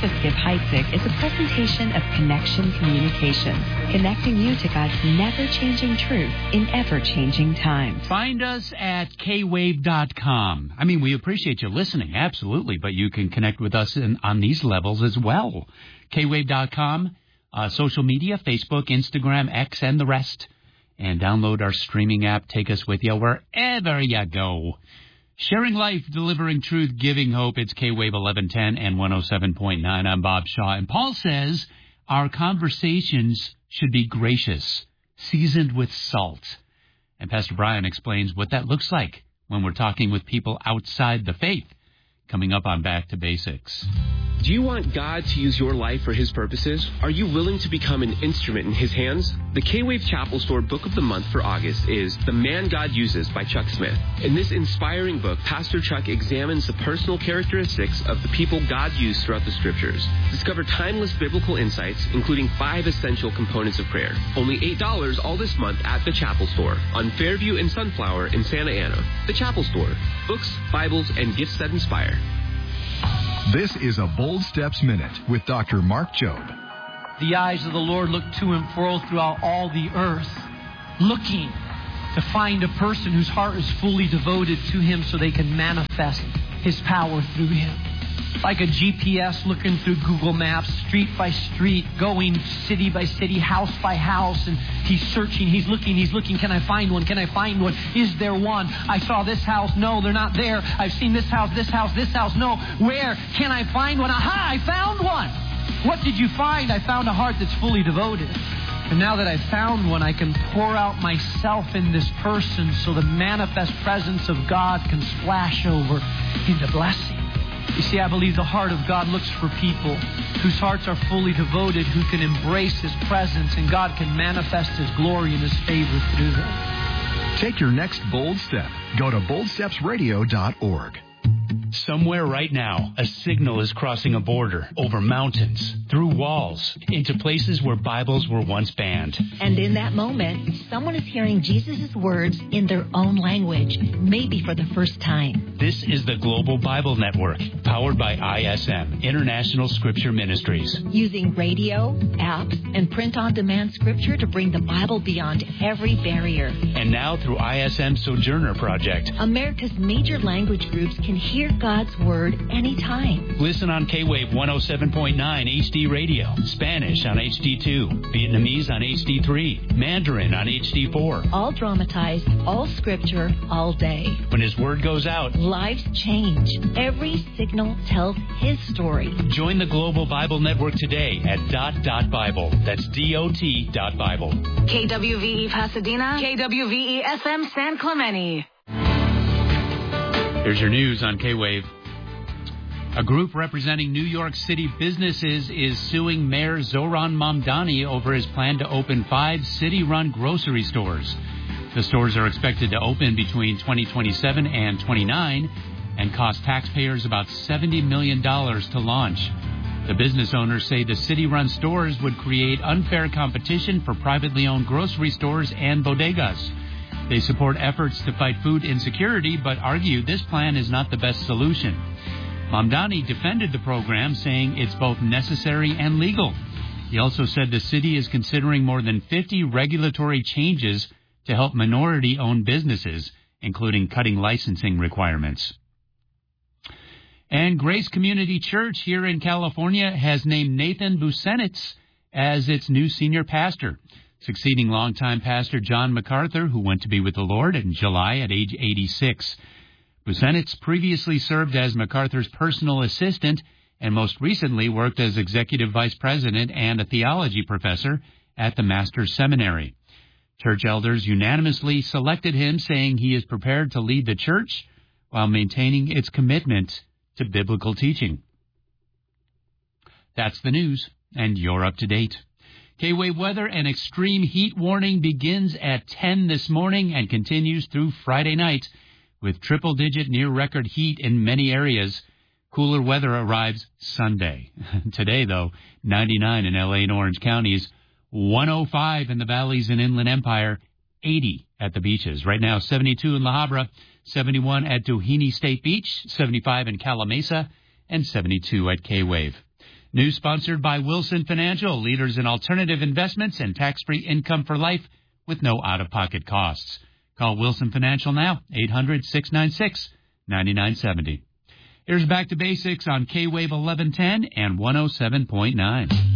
with Skip Heitzig is a presentation of Connection Communications, connecting you to God's never-changing truth in ever-changing times. Find us at kwave.com. I mean, we appreciate you listening, absolutely, but you can connect with us on these levels as well. kwave.com, social media, Facebook, Instagram, X, and the rest. And download our streaming app. Take us with you wherever you go. Sharing life, delivering truth, giving hope. It's K-Wave 1110 and 107.9. I'm Bob Shaw. And Paul says our conversations should be gracious, seasoned with salt. And Pastor Brian explains what that looks like when we're talking with people outside the faith. Coming up on Back to Basics. Do you want God to use your life for His purposes? Are you willing to become an instrument in His hands? The K-Wave Chapel Store Book of the Month for August is The Man God Uses by Chuck Smith. In this inspiring book, Pastor Chuck examines the personal characteristics of the people God used throughout the Scriptures. Discover timeless biblical insights, including 5 essential components of prayer. Only $8 all this month at the Chapel Store on Fairview and Sunflower in Santa Ana. The Chapel Store. Books, Bibles, and gifts that inspire. This is a Bold Steps Minute with Dr. Mark Jobe. The eyes of the Lord look to and fro throughout all the earth, looking to find a person whose heart is fully devoted to Him so they can manifest His power through Him. Like a GPS looking through Google Maps, street by street, going city by city, house by house, and he's searching, he's looking. Can I find one? Can I find one? Is there one? I saw this house. No, they're not there. I've seen this house. No. Where? Can I find one? Aha, I found one. What did you find? I found a heart that's fully devoted. And now that I've found one, I can pour out myself in this person so the manifest presence of God can splash over into blessing. You see, I believe the heart of God looks for people whose hearts are fully devoted, who can embrace His presence, and God can manifest His glory and His favor through them. Take your next bold step. Go to boldstepsradio.org. Somewhere right now, a signal is crossing a border, over mountains, through walls, into places where Bibles were once banned. And in that moment, someone is hearing Jesus' words in their own language, maybe for the first time. This is the Global Bible Network, powered by ISM, International Scripture Ministries. Using radio, apps, and print-on-demand scripture to bring the Bible beyond every barrier. And now through ISM Sojourner Project, America's major language groups can hear God's Word anytime. Listen on K-Wave 107.9 HD Radio, Spanish on HD2, Vietnamese on HD3, Mandarin on HD4. All dramatized, all scripture, all day. When His Word goes out, lives change. Every signal tells His story. Join the Global Bible Network today at .Bible. That's DOT.Bible. KWVE Pasadena, KWVE FM San Clemente. Here's your news on K-Wave. A group representing New York City businesses is suing Mayor Zohran Mamdani over his plan to open 5 city-run grocery stores. The stores are expected to open between 2027 and 29 and cost taxpayers about $70 million to launch. The business owners say the city-run stores would create unfair competition for privately owned grocery stores and bodegas. They support efforts to fight food insecurity, but argue this plan is not the best solution. Mamdani defended the program, saying it's both necessary and legal. He also said the city is considering more than 50 regulatory changes to help minority-owned businesses, including cutting licensing requirements. And Grace Community Church here in California has named Nathan Busenitz as its new senior pastor, succeeding longtime pastor John MacArthur, who went to be with the Lord in July at age 86. Busenitz previously served as MacArthur's personal assistant and most recently worked as executive vice president and a theology professor at the Master's Seminary. Church elders unanimously selected him, saying he is prepared to lead the church while maintaining its commitment to biblical teaching. That's the news, and you're up to date. K-Wave weather, an extreme heat warning begins at 10 this morning and continues through Friday night with triple-digit near-record heat in many areas. Cooler weather arrives Sunday. Today, though, 99 in L.A. and Orange counties, 105 in the valleys and Inland Empire, 80 at the beaches. Right now, 72 in La Habra, 71 at Doheny State Beach, 75 in Calamasa, and 72 at K-Wave. News sponsored by Wilson Financial, leaders in alternative investments and tax-free income for life with no out-of-pocket costs. Call Wilson Financial now, 800-696-9970. Here's Back to Basics on K-Wave 1110 and 107.9.